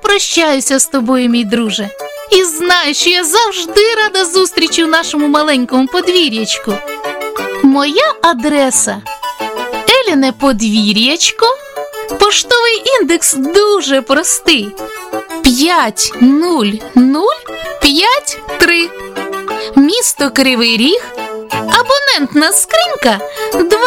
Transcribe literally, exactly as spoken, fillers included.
прощаюся з тобою, мій друже. І знай, що я завжди рада зустрічі в нашому маленькому подвір'ячку. Моя адреса – Еліне подвір'ячко. Поштовий індекс дуже простий – п'ять нуль нуль п'ять три. Місто Кривий Ріг. Абонентна скринька два